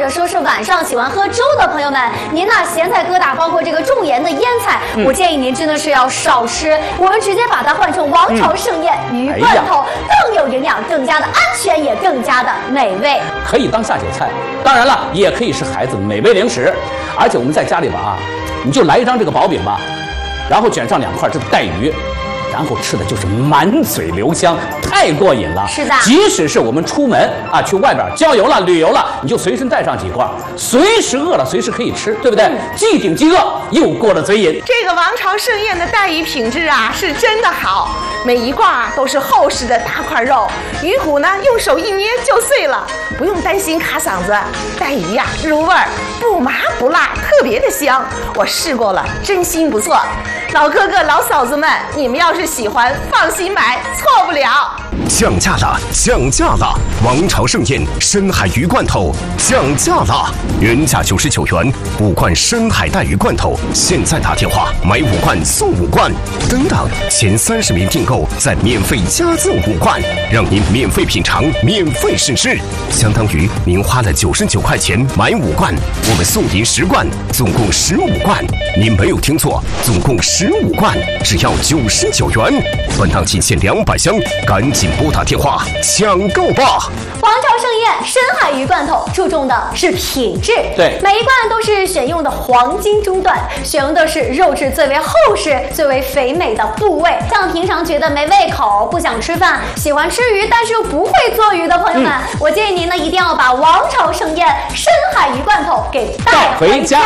者说是晚上喜欢喝粥的朋友们，您呢咸菜疙瘩包括这个重盐的腌菜，我建议您真的是要少吃。我们直接把它换成王朝盛宴鱼罐头，更有营养，更加的安全，也更加的美味。 可以当下酒菜，当然了，也可以是孩子美味零食。而且我们在家里边啊，你就来一张这个薄饼吧，然后卷上2块这个带鱼。然后吃的就是满嘴留香，太过瘾了。 是的， 即使是我们出门啊，去外边郊游了、旅游了，你就随身带上几块，随时饿了随时可以吃，对不对？既顶饥饿，又过了嘴瘾。 这个王朝盛宴的带鱼品质啊，是真的好，每一块都是厚实的大块肉，鱼骨呢用手一捏就碎了，不用担心卡嗓子。带鱼呀，入味儿，不麻不辣，特别的香。我试过了，真心不错。老哥哥、老嫂子们，你们要是喜欢，放心买，错不了。 降价了，降价了！王朝盛宴深海鱼罐头降价了，原价99元，5罐深海带鱼罐头，现在打电话买5罐送5罐，等等，前30名订购再免费加赠5罐，让您免费品尝，免费试吃，相当于您花了99块钱买5罐，我们送您10罐，总共15罐。您没有听错，总共15罐，只要99元。本档仅限200箱，赶紧拨打电话抢购吧！ 王朝盛宴深海鱼罐头注重的是品质， 对， 每一罐都是选用的黄金中段，选用的是肉质最为厚实、最为肥美的部位。像平常觉得没胃口、不想吃饭、喜欢吃鱼但是又不会做鱼的朋友们，我建议您呢一定要把王朝盛宴深海鱼罐头给带回家。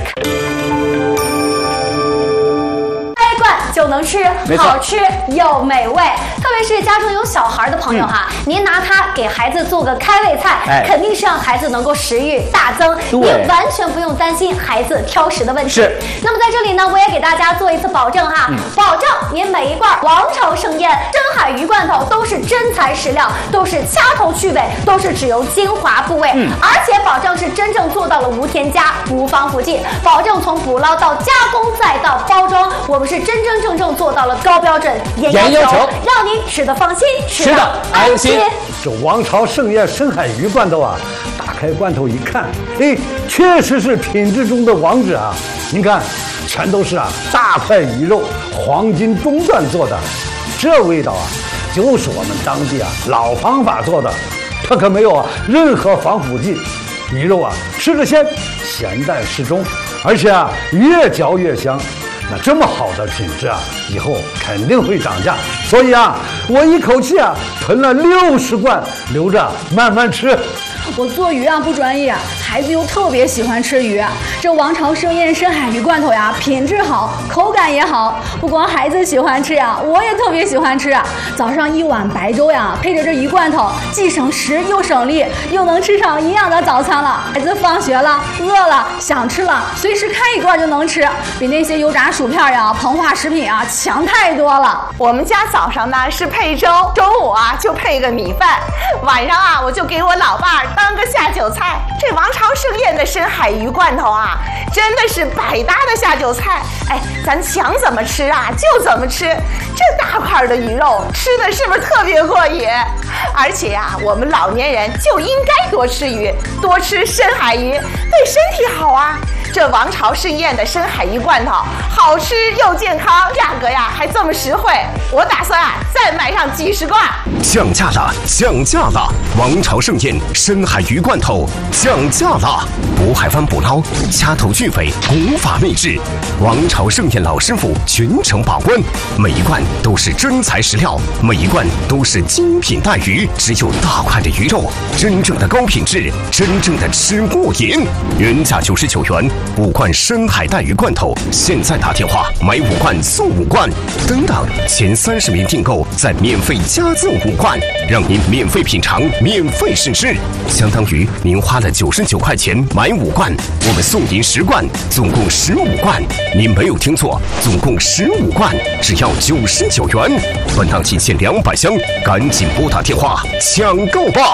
就能吃，好吃又美味。特别是家中有小孩的朋友哈，您拿它给孩子做个开胃菜，肯定是让孩子能够食欲大增，您完全不用担心孩子挑食的问题。是。那么在这里呢，我也给大家做一次保证哈，保证您每一罐王朝盛宴深海鱼罐头都是真材实料，都是掐头去尾，都是只有精华部位，而且保证是真正做到了无添加、无防腐剂，保证从捕捞到加工再到包装，我们是真正做到了高标准严要求，让您吃得放心，吃得安心。 这王朝盛宴深海鱼罐头啊，打开罐头一看，确实是品质中的王者啊！您看，全都是大块鱼肉，黄金中段做的，这味道啊，就是我们当地老方法做的，它可没有任何防腐剂，鱼肉吃着鲜，咸淡适中，而且越嚼越香。那这么好的品质以后肯定会涨价，所以我一口气囤了60罐，留着慢慢吃。 我做鱼不专业，孩子又特别喜欢吃鱼。这王朝盛宴深海鱼罐头呀，品质好，口感也好。不光孩子喜欢吃我也特别喜欢吃。早上1碗白粥配着这鱼罐头，既省时又省力，又能吃上营养的早餐了。孩子放学了、饿了、想吃了，随时开一罐就能吃，比那些油炸薯片膨化食品强太多了。 我们家早上呢是配粥，中午就配个米饭，晚上我就给我老伴儿当个下酒菜。这王朝盛宴的深海鱼罐头真的是百搭的下酒菜。咱想怎么吃就怎么吃。这大块的鱼肉吃的是不是特别过瘾？而且我们老年人就应该多吃鱼，多吃深海鱼，对身体好这王朝盛宴的深海鱼罐头好吃又健康，价格还这么实惠，我打算再买上几10罐。 降价了，降价了！王朝盛宴深海鱼罐头降价了，渤海湾捕捞，掐头去尾，古法秘制。王朝盛宴老师傅全程把关，每一罐都是真材实料，每一罐都是精品带鱼，只有大块的鱼肉，真正的高品质，真正的吃过瘾。原价99元，5罐深海带鱼罐头，现在打电话买5罐送5罐，等等，前30名订购再免费加赠5罐，让您免费品尝，免费试吃，相当于您花了99块钱买5罐，我们送您10罐，总共15罐。您没有听错，总共15罐，只要99元。本档仅限200箱，赶紧拨打电话抢购吧！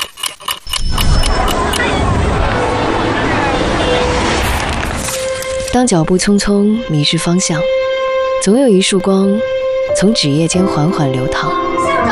当脚步匆匆迷失方向，总有一束光从纸页间缓缓流淌。